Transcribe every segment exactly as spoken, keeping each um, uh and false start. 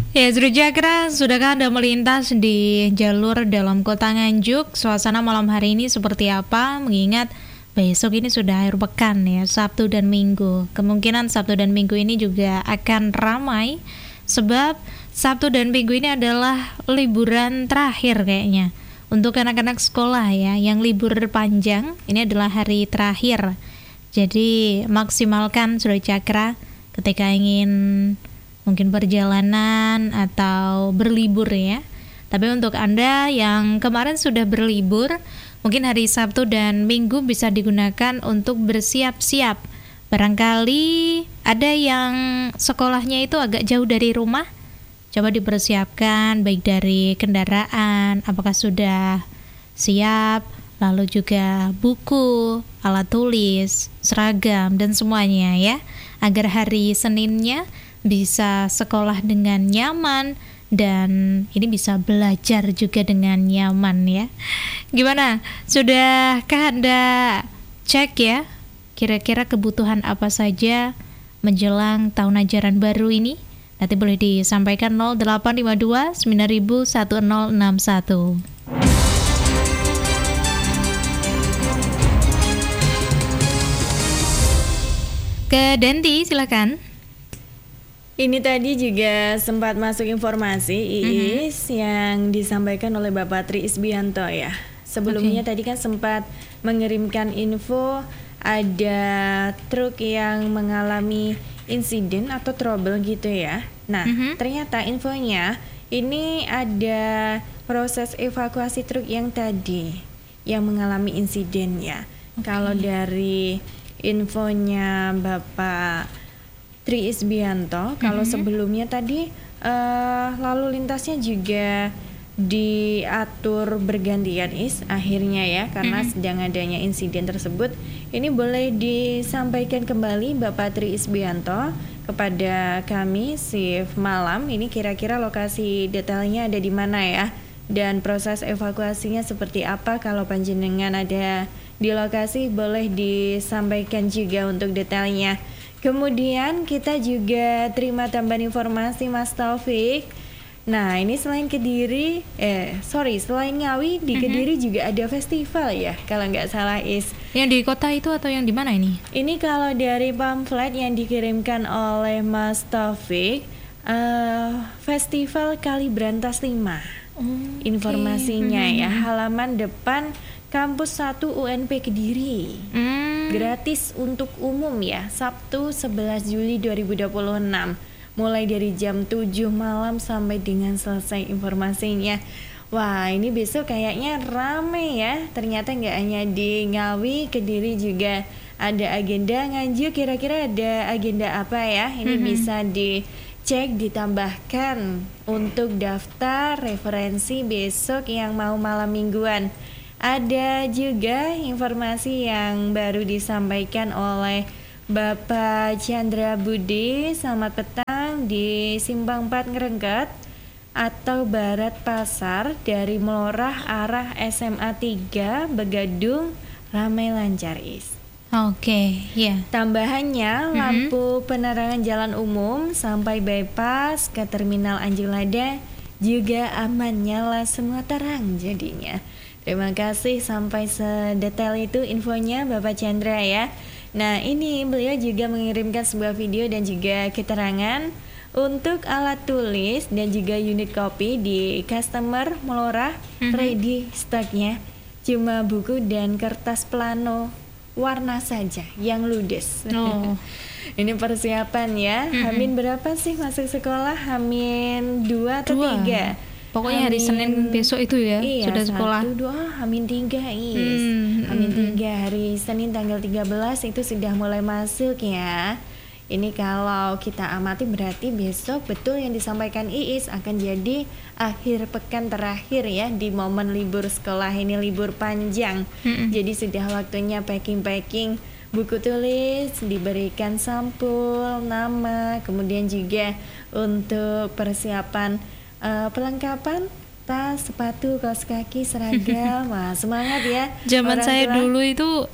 Ya, Srijakra, sudahkah Anda melintas di jalur dalam kota Nganjuk? Suasana malam hari ini seperti apa? Mengingat besok ini sudah akhir pekan ya, Sabtu dan Minggu. Kemungkinan Sabtu dan Minggu ini juga akan ramai, sebab Sabtu dan Minggu ini adalah liburan terakhir kayaknya. Untuk anak-anak sekolah ya, yang libur panjang, ini adalah hari terakhir. Jadi maksimalkan Srijakra ketika ingin mungkin perjalanan atau berlibur ya. Tapi untuk Anda yang kemarin sudah berlibur, mungkin hari Sabtu dan Minggu bisa digunakan untuk bersiap-siap. Barangkali ada yang sekolahnya itu agak jauh dari rumah, coba dipersiapkan baik dari kendaraan, apakah sudah siap, lalu juga buku, alat tulis, seragam, dan semuanya ya, agar hari Seninnya bisa sekolah dengan nyaman dan ini bisa belajar juga dengan nyaman ya. Gimana? Sudahkah Anda cek ya kira-kira kebutuhan apa saja menjelang tahun ajaran baru ini? Nanti boleh disampaikan nol delapan lima dua sembilan nol satu nol enam satu. Ke Denti, silakan. Ini tadi juga sempat masuk informasi Iis mm-hmm. yang disampaikan oleh Bapak Tri Isbianto ya. Sebelumnya okay. tadi kan sempat mengirimkan info ada truk yang mengalami insiden atau trouble gitu ya. Nah, mm-hmm. ternyata infonya ini ada proses evakuasi truk yang tadi yang mengalami insiden ya. Okay. Kalau dari infonya Bapak Tri Isbianto, mm-hmm. kalau sebelumnya tadi uh, lalu lintasnya juga diatur bergantian Is akhirnya ya, karena mm-hmm. sedang adanya insiden tersebut. Ini boleh disampaikan kembali Bapak Tri Isbianto kepada kami shift malam, ini kira-kira lokasi detailnya ada di mana ya, dan proses evakuasinya seperti apa. Kalau panjenengan ada di lokasi boleh disampaikan juga untuk detailnya. Kemudian kita juga terima tambahan informasi Mas Taufik. Nah ini selain Kediri, eh sorry selain Ngawi di Kediri mm-hmm. juga ada festival ya kalau nggak salah Is. Yang di kota itu atau yang di mana ini? Ini kalau dari pamflet yang dikirimkan oleh Mas Taufik, uh, Festival Kalibrantas lima. Okay. Informasinya mm-hmm. ya, halaman depan Kampus satu U N P Kediri. Mm. Gratis untuk umum ya, Sabtu sebelas Juli dua ribu dua puluh enam. Mulai dari jam tujuh malam sampai dengan selesai informasinya. Wah, ini besok kayaknya rame ya. Ternyata nggak hanya di Ngawi, Kediri juga ada agenda. Nganjuk kira-kira ada agenda apa ya? Ini mm-hmm. bisa dicek, ditambahkan untuk daftar referensi besok yang mau malam mingguan. Ada juga informasi yang baru disampaikan oleh Bapak Chandra Budi. Selamat petang, di Simpang empat Ngerengget atau Barat Pasar dari Melorah arah S M A tiga Begadung ramai lancar Is. Oke, okay, ya. Yeah. Tambahannya mm-hmm. lampu penerangan jalan umum sampai bypass ke Terminal Anjing Lada juga aman, nyala semua terang jadinya. Terima kasih sampai sedetail itu infonya Bapak Chandra ya. Nah ini beliau juga mengirimkan sebuah video dan juga keterangan untuk alat tulis dan juga unit kopi di customer Melorah mm-hmm. ready stoknya. Cuma buku dan kertas plano warna saja yang ludes. Oh. Ini persiapan ya. Mm-hmm. Hamin berapa sih masuk sekolah? Hamin dua atau dua. tiga? Pokoknya hari Hamin, Senin besok itu ya iya, sudah sekolah. Satu, dua, Hamin tiga Is. Hmm, Hamin hmm. tiga hari Senin tanggal tiga belas itu sudah mulai masuk ya. Ini kalau kita amati berarti besok betul yang disampaikan Iis akan jadi akhir pekan terakhir ya di momen libur sekolah ini, libur panjang. Hmm. Jadi sudah waktunya packing-packing buku tulis, diberikan sampul, nama, kemudian juga untuk persiapan Uh, perlengkapan tas, sepatu, kaos kaki, seragam. Wah, semangat ya. Zaman saya tua. Dulu itu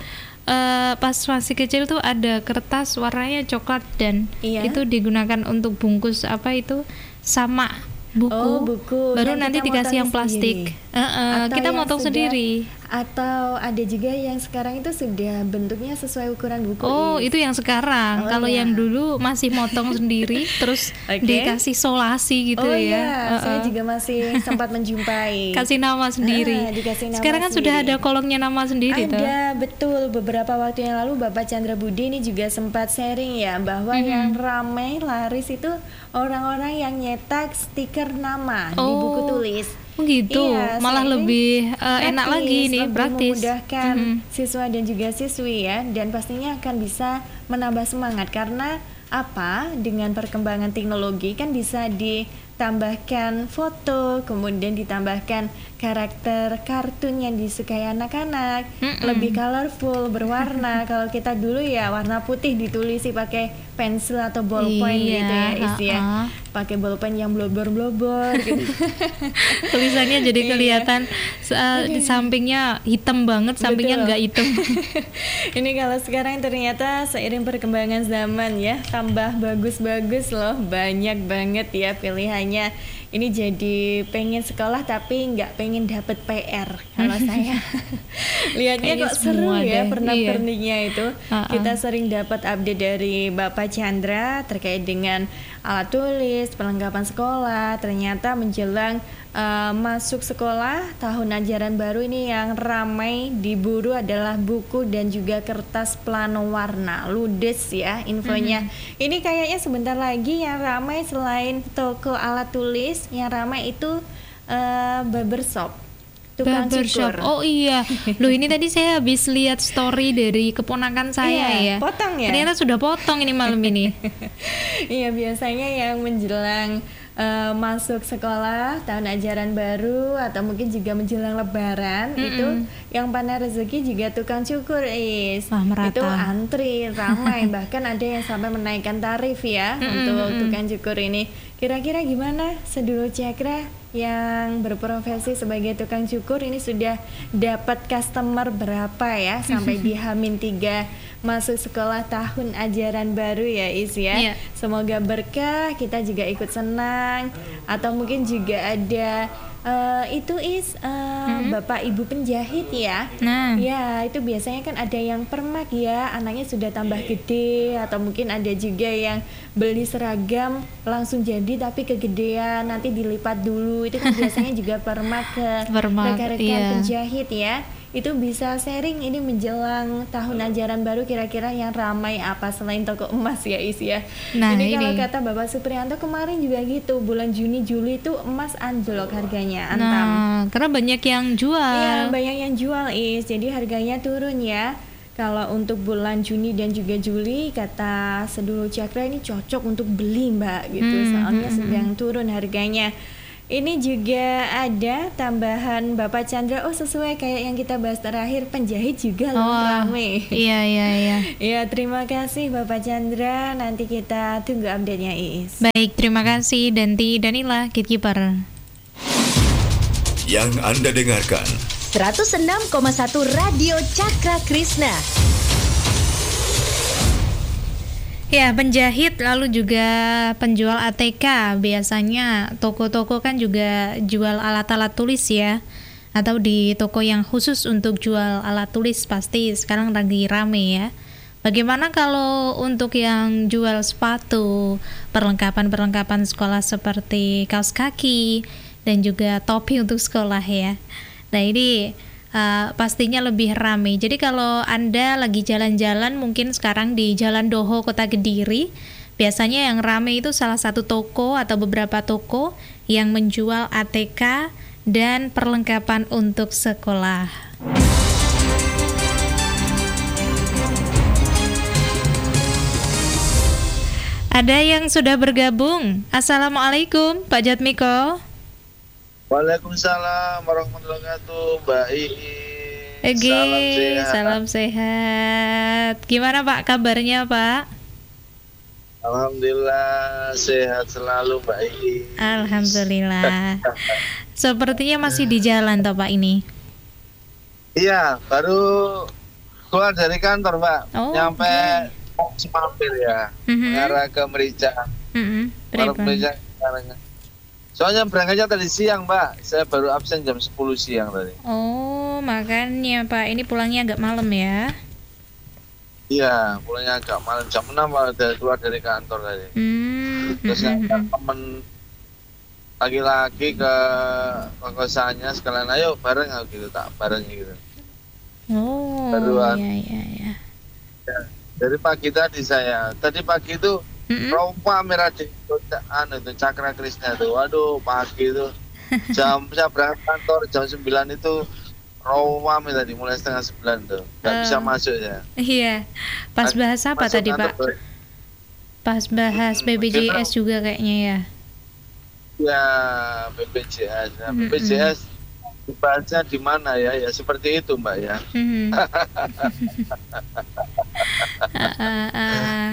uh, pas masih kecil tuh ada kertas warnanya coklat dan Iya. itu digunakan untuk bungkus apa itu sama buku, Oh, buku. baru Dan nanti kita dikasih yang motongnya plastik. sendiri. Uh, uh, Atau kita yang motong sudah- sendiri. Atau ada juga yang sekarang itu sudah bentuknya sesuai ukuran buku. Oh, Is. itu yang sekarang. Oh, Kalau iya. yang dulu masih motong sendiri, terus Oke. dikasih solasi gitu Oh ya. iya, Uh-uh. saya juga masih sempat menjumpai. Kasih nama sendiri. Ah, dikasih nama Sekarang kan sudah sendiri. ada kolongnya nama sendiri tuh. Ada, betul. Beberapa waktu yang lalu Bapak Chandra Budi ini juga sempat sharing ya bahwa Mhm. yang ramai laris itu orang-orang yang nyetak stiker nama di Oh. buku tulis. Oh gitu, Iya, malah seiring lebih uh, enak praktis, lagi nih, lebih praktis. memudahkan Mhm. siswa dan juga siswi ya, dan pastinya akan bisa menambah semangat karena apa? Dengan perkembangan teknologi kan bisa ditambahkan foto, kemudian ditambahkan karakter kartun yang disukai anak-anak, Mm-mm. lebih colorful, berwarna. Kalau kita dulu ya warna putih ditulisi pakai pensil atau ballpoint Iya, gitu ya, isi ya. ha-ha. Pakai ballpoint yang blobor-blobor gitu. Tulisannya jadi Iya. kelihatan uh, di sampingnya hitam banget, sampingnya Betul. nggak hitam. Ini kalau sekarang ternyata seiring perkembangan zaman ya, tambah bagus-bagus loh, banyak banget ya pilihannya. Ini jadi pengen sekolah tapi nggak pengen dapet P R kalau saya. Lihatnya Kayaknya kok seru semua ya deh, pernak-perniknya itu. Uh-uh. Kita sering dapat update dari Bapak Chandra terkait dengan alat tulis, perlengkapan sekolah. Ternyata menjelang uh, masuk sekolah tahun ajaran baru ini yang ramai diburu adalah buku dan juga kertas plano warna ludes ya infonya. Ini kayaknya sebentar lagi yang ramai selain toko alat tulis, yang ramai itu uh, barbershop, tukang Barbershop. cukur. Oh iya. Loh ini tadi saya habis lihat story dari keponakan saya Iya, ya. potong ya? Ternyata sudah potong ini malam ini. Iya, biasanya yang menjelang uh, masuk sekolah tahun ajaran baru atau mungkin juga menjelang lebaran Mm-mm. itu yang pandai rezeki juga tukang cukur is. Wah, merata. Itu antri ramai bahkan ada yang sampai menaikkan tarif ya Mm-mm, untuk mm-mm. tukang cukur ini. Kira-kira gimana Sedulur Cakra yang berprofesi sebagai tukang cukur ini sudah dapat customer berapa ya sampai di Hamin tiga masuk sekolah tahun ajaran baru ya Is ya. Iya. Semoga berkah, kita juga ikut senang atau mungkin juga ada eh, itu Is eh, Mhm. Bapak Ibu penjahit ya. Nah. Ya, itu biasanya kan ada yang permak ya, anaknya sudah tambah gede atau mungkin ada juga yang beli seragam langsung jadi tapi kegedean, nanti dilipat dulu. Itu kan biasanya juga permak ke Permak, rekan-rekan iya. penjahit ya. Itu bisa sharing ini menjelang tahun ajaran baru kira-kira yang ramai apa selain toko emas ya Is ya. Nah, Jadi kalau ini. kata Bapak Supriyanto kemarin juga gitu, bulan Juni Juli itu emas anjlok harganya, antam. Nah, karena banyak yang jual. Iya, banyak yang jual Is, jadi harganya turun ya. Kalau untuk bulan Juni dan juga Juli, kata Sedulur Cakra ini cocok untuk beli Mbak gitu, Hmm, soalnya hmm, sedang turun harganya. Ini juga ada tambahan Bapak Chandra, oh sesuai kayak yang kita bahas terakhir, penjahit juga loh Oh, rame. iya iya iya. Ya, terima kasih Bapak Chandra, nanti kita tunggu update-nya Iis. Baik, terima kasih Danti Danila Gatekeeper. Yang Anda dengarkan seratus enam koma satu Radio Cakra Krishna. Ya, penjahit lalu juga penjual A T K. Biasanya toko-toko kan juga jual alat-alat tulis ya. Atau di toko yang khusus untuk jual alat tulis pasti sekarang lagi rame ya. Bagaimana kalau untuk yang jual sepatu, perlengkapan-perlengkapan sekolah seperti kaos kaki dan juga topi untuk sekolah ya. Nah, ini Uh, pastinya lebih ramai. Jadi kalau Anda lagi jalan-jalan mungkin sekarang di Jalan Doho Kota Kediri, biasanya yang ramai itu salah satu toko atau beberapa toko yang menjual A T K dan perlengkapan untuk sekolah. Ada yang sudah bergabung. Assalamualaikum Pak Jatmiko. Waalaikumsalam warahmatullahi wabarakatuh, Mbak Iis. Oke, Salam sehat. salam sehat. Gimana Pak kabarnya Pak? Alhamdulillah sehat selalu, Mbak Iis. Alhamdulillah. Sepertinya masih di jalan toh Pak ini. Iya, baru keluar dari kantor Mbak, Oh, nyampe oke. mau semampir ya, Mhm. mengarah ke Merica, Mm-mm. baru Berapa? Merica sekarang. Soalnya berangkatnya tadi siang Mbak, saya baru absen jam sepuluh siang tadi. Oh, makanya Pak, ini pulangnya agak malam ya. Iya, pulangnya agak malam jam enam Pak, udah keluar dari kantor tadi. Hmm. Terus mm-mm. ngajak temen laki-laki ke ke kosannya sekalian, ayo bareng aku gitu, tak bareng gitu. Oh, Baruan. iya iya iya. Ya, dari pagi tadi saya, tadi pagi itu Mm-mm. Roma merah di itu, anu itu Cakra Krisna itu, waduh pagi itu jam saya berangkat kantor jam sembilan itu Roma tadi mulai setengah sembilan tuh, nggak Eh. bisa masuk ya. Iya. Pas bahas apa Masuk tadi kantor Pak? ber- Pas bahas Hmm, B P J S kita- juga kayaknya ya. Ya B P J S, nah, Mm-mm. B P J S dibahasnya di mana ya? Ya seperti itu Mbak ya. Mhm. Ah, ah, ah.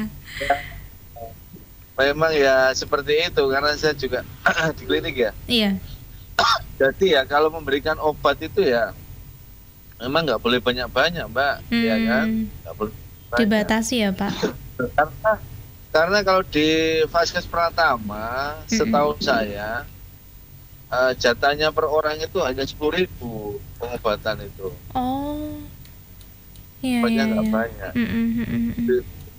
Memang ya seperti itu karena saya juga di klinik ya. Iya. Jadi ya kalau memberikan obat itu ya memang nggak boleh banyak-banyak Mbak, ya kan? Hmm. Nggak boleh banyak. Dibatasi ya Pak. Karena karena kalau di Vaskes Pratama setahu saya eh, jatahnya per orang itu hanya sepuluh ribu pengobatan itu, Oh. Iya banyak iya nggak iya. banyak. Mm-mm, mm-mm, mm.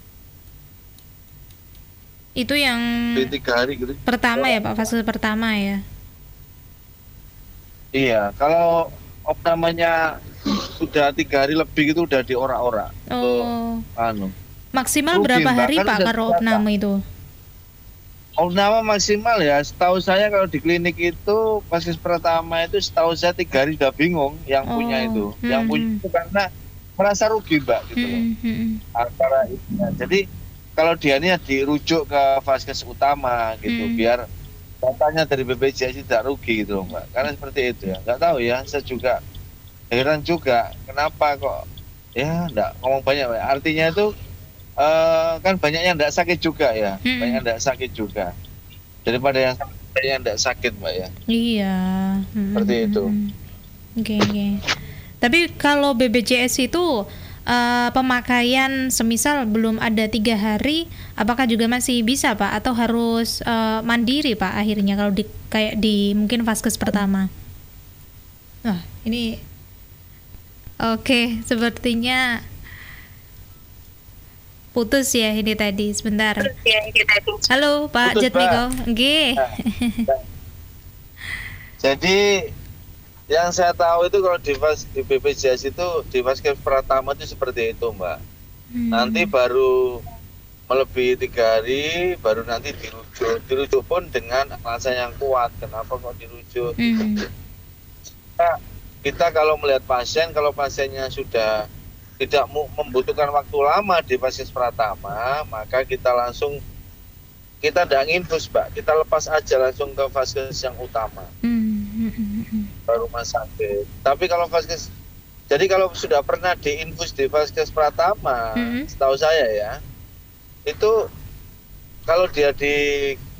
Itu yang Di tiga hari gitu. pertama ya Pak, fase pertama ya. Iya, kalau namanya sudah tiga hari lebih itu udah diorak-orak. Oh. Anu. Maksimal Rugi, berapa Mbak, hari kan Pak udah kalau terbatas. opname itu? Opname maksimal ya, setahu saya kalau di klinik itu Vaskes Pratama itu setahu saya tiga hari udah bingung yang Oh, punya itu, yang hmm, punya hmm. itu karena merasa rugi Mbak gitu loh. Mm-mm, mm-mm. Antara itu. Nah, jadi kalau dia ini dirujuk ke Vaskes utama gitu, Hmm. biar datanya dari B P J S tidak rugi gitu loh Mbak. Karena seperti itu ya. Nggak tahu ya, saya juga heran juga kenapa kok ya nggak ngomong banyak Mbak. Artinya itu eh, kan banyak yang nggak sakit juga ya, Mm-mm. banyak yang nggak sakit juga daripada yang banyak yang nggak sakit Mbak ya. Iya. Seperti Mm-mm, itu. mm-mm. Oke oke. Tapi kalau B P J S itu eh, pemakaian semisal belum ada tiga hari, apakah juga masih bisa Pak? Atau harus eh, mandiri Pak akhirnya kalau di kayak di mungkin Vaskes pertama? Wah ini oke sepertinya putus ya ini tadi sebentar. Halo Pak Putus, Jatmiko, Pak. oke. Jadi yang saya tahu itu kalau di, Vas- di B P J S itu di Vaskes Pratama itu seperti itu Mbak. Hmm. Nanti baru melebihi tiga hari baru nanti dirujuk. Dirujuk pun dengan alasan yang kuat. Kenapa kok dirujuk? Hmm. Kita, kita kalau melihat pasien, kalau pasiennya sudah tidak mu- membutuhkan waktu lama di Vaskes Pratama, maka kita langsung kita tidak infus Mbak, kita lepas aja langsung ke Vaskes yang utama, Hmm, hmm, hmm, hmm. ke rumah sakit. Tapi kalau Vaskes, jadi kalau sudah pernah diinfus di Vaskes Pratama, Mhm. setahu saya ya, itu kalau dia di